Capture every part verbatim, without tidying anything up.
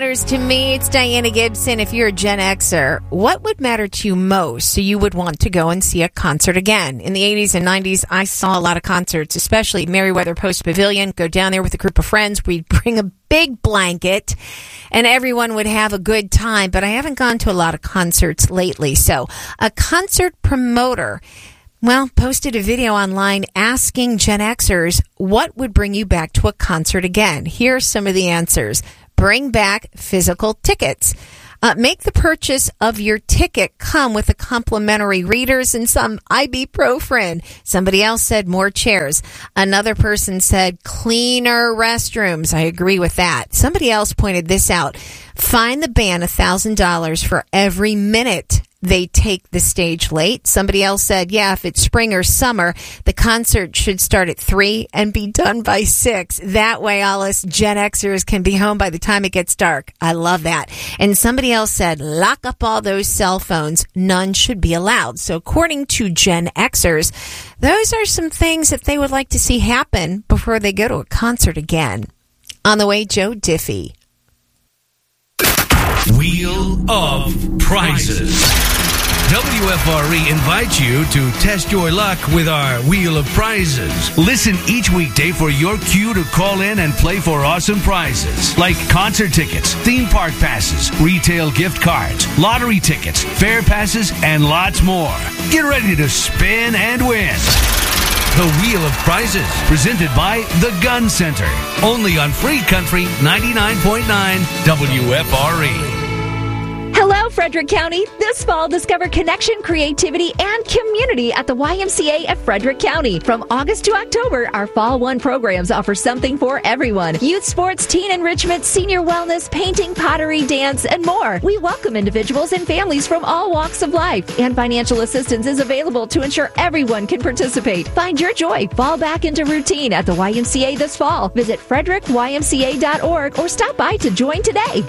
To me, it's Diana Gibson. If you're a Gen Xer, what would matter to you most so you would want to go and see a concert again? In the eighties and nineties, I saw a lot of concerts, especially Merriweather Post Pavilion. Go down there with a group of friends. We'd bring a big blanket and everyone would have a good time. But I haven't gone to a lot of concerts lately. So a concert promoter, well, posted a video online asking Gen Xers what would bring you back to a concert again. Here are some of the answers. Bring back physical tickets. Uh, make the purchase of your ticket come with a complimentary readers and some ibuprofen. Somebody else said more chairs. Another person said cleaner restrooms. I agree with that. Somebody else pointed this out. Fine the band one thousand dollars for every minute they take the stage late. Somebody else said, yeah, if it's spring or summer, the concert should start at three and be done by six. That way, all us Gen Xers can be home by the time it gets dark. I love that. And somebody else said, lock up all those cell phones. None should be allowed. So according to Gen Xers, those are some things that they would like to see happen before they go to a concert again. On the way, Joe Diffie. Wheel of Prizes. W F R E invites you to test your luck with our Wheel of Prizes. Listen each weekday for your cue to call in and play for awesome prizes like concert tickets, theme park passes, retail gift cards, lottery tickets, fair passes, and lots more. Get ready to spin and win. The Wheel of Prizes, presented by The Gun Center. Only on Free Country ninety-nine point nine W F R E. Hello, Frederick County. This fall, discover connection, creativity, and community at the Y M C A of Frederick County. From August to October, our Fall One programs offer something for everyone. Youth sports, teen enrichment, senior wellness, painting, pottery, dance, and more. We welcome individuals and families from all walks of life, and financial assistance is available to ensure everyone can participate. Find your joy. Fall back into routine at the Y M C A this fall. Visit frederick y m c a dot org or stop by to join today.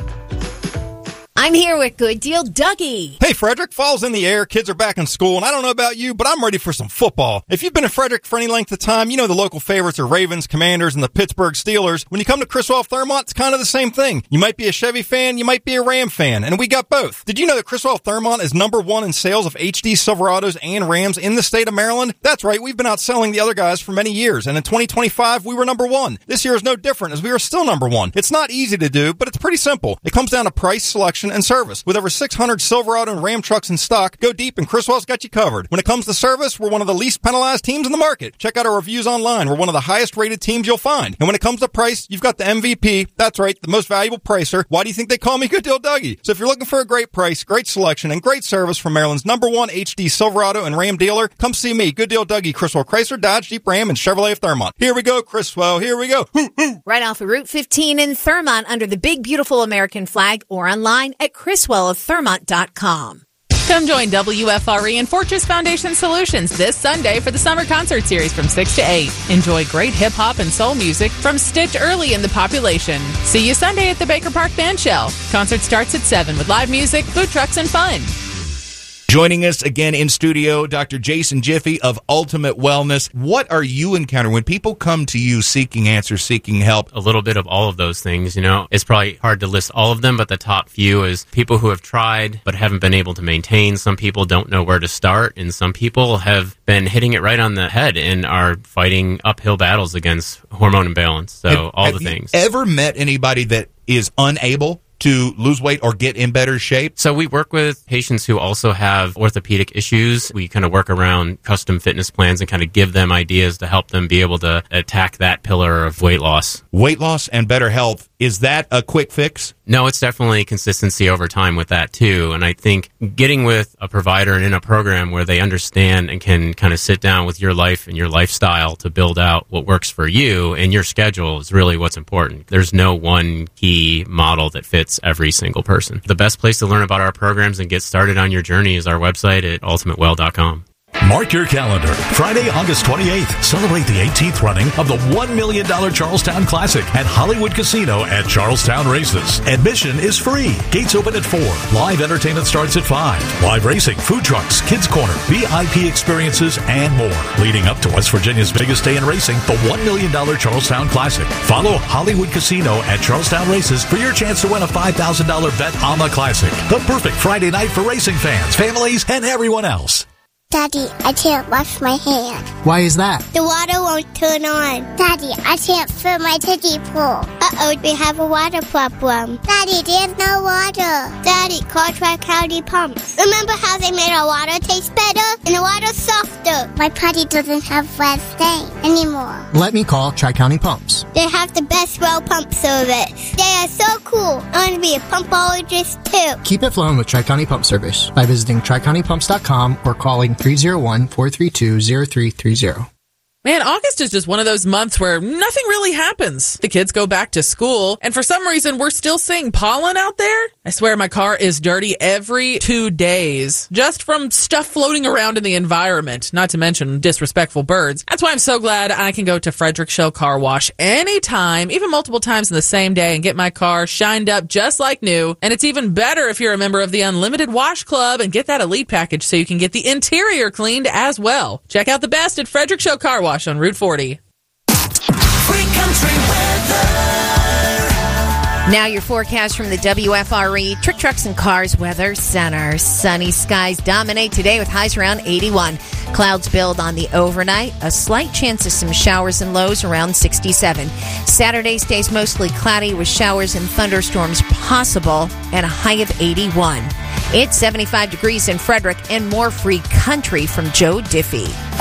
I'm here with Good Deal Dougie. Hey, Frederick, fall's in the air, kids are back in school, and I don't know about you, but I'm ready for some football. If you've been in Frederick for any length of time, you know the local favorites are Ravens, Commanders, and the Pittsburgh Steelers. When you come to Criswell Thermont, it's kind of the same thing. You might be a Chevy fan, you might be a Ram fan, and we got both. Did you know that Criswell Thermont is number one in sales of H D Silverados and Rams in the state of Maryland? That's right, we've been outselling the other guys for many years, and in twenty twenty-five, we were number one. This year is no different, as we are still number one. It's not easy to do, but it's pretty simple. It comes down to price, selection, and service. With over six hundred Silverado and Ram trucks in stock, go deep and Criswell's got you covered. When it comes to service, we're one of the least penalized teams in the market. Check out our reviews online. We're one of the highest rated teams you'll find. And when it comes to price, you've got the M V P. That's right, the most valuable pricer. Why do you think they call me Good Deal Dougie? So if you're looking for a great price, great selection, and great service from Maryland's number one H D Silverado and Ram dealer, come see me, Good Deal Dougie, Criswell Chrysler, Dodge, Jeep, Ram, and Chevrolet of Thermont. Here we go, Criswell. Here we go. Hoo, hoo. Right off of Route fifteen in Thermont under the big, beautiful American flag, or online at criswell of thermont dot com. Come join W F R E and Fortress Foundation Solutions this Sunday for the Summer Concert Series from six to eight. Enjoy great hip-hop and soul music from Stitch early in the population. See you Sunday at the Baker Park Band Shell. Concert starts at seven with live music, food trucks, and fun. Joining us again in studio, Doctor Jason Jiffy of Ultimate Wellness. What are you encountering when people come to you seeking answers, seeking help? A little bit of all of those things, you know. It's probably hard to list all of them, but the top few is people who have tried but haven't been able to maintain. Some people don't know where to start, and some people have been hitting it right on the head and are fighting uphill battles against hormone imbalance. So have, all have the things. You ever met anybody that is unable to lose weight or get in better shape? So we work with patients who also have orthopedic issues. We kind of work around custom fitness plans and kind of give them ideas to help them be able to attack that pillar of weight loss. Weight loss and better health, is that a quick fix? No, it's definitely consistency over time with that too. And I think getting with a provider and in a program where they understand and can kind of sit down with your life and your lifestyle to build out what works for you and your schedule is really what's important. There's no one key model that fits every single person. The best place to learn about our programs and get started on your journey is our website at ultimate well dot com. Mark your calendar. Friday, August twenty-eighth. Celebrate the eighteenth running of the one million dollars Charlestown Classic at Hollywood Casino at Charlestown Races. Admission is free. Gates open at four. Live entertainment starts at five. Live racing, food trucks, kids corner, V I P experiences, and more. Leading up to West Virginia's biggest day in racing, the one million dollars Charlestown Classic. Follow Hollywood Casino at Charlestown Races for your chance to win a five thousand dollars Bet Ama Classic. The perfect Friday night for racing fans, families, and everyone else. Daddy, I can't wash my hands. Why is that? The water won't turn on. Daddy, I can't fill my kiddie pool. Uh-oh, we have a water problem. Daddy, there's no water. Daddy, call Tri-County Pumps. Remember how they made our water taste better? And the water softer. My potty doesn't have wet stain anymore. Let me call Tri-County Pumps. They have the best well pump service. They are so cool. I want to be a pumpologist too. Keep it flowing with Tri-County Pump Service by visiting tri county pumps dot com or calling three oh one, four three two, oh three three oh. Man, August is just one of those months where nothing really happens. The kids go back to school, and for some reason, we're still seeing pollen out there. I swear my car is dirty every two days, just from stuff floating around in the environment, not to mention disrespectful birds. That's why I'm so glad I can go to Frederick Shell Car Wash anytime, even multiple times in the same day, and get my car shined up just like new. And it's even better if you're a member of the Unlimited Wash Club and get that elite package so you can get the interior cleaned as well. Check out the best at Frederick Shell Car Wash on Route forty. Free country weather. Now your forecast from the W F R E Trick Trucks and Cars Weather Center. Sunny skies dominate today with highs around eighty-one. Clouds build on the overnight. A slight chance of some showers and lows around sixty-seven. Saturday stays mostly cloudy with showers and thunderstorms possible and a high of eighty-one. It's seventy-five degrees in Frederick and more free country from Joe Diffie.